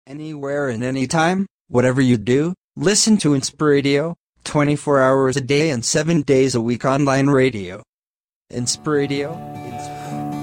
Anywhere and anytime, whatever you do, listen to Inspiradio, 24 hours a day and 7 days a week online radio. Inspiradio.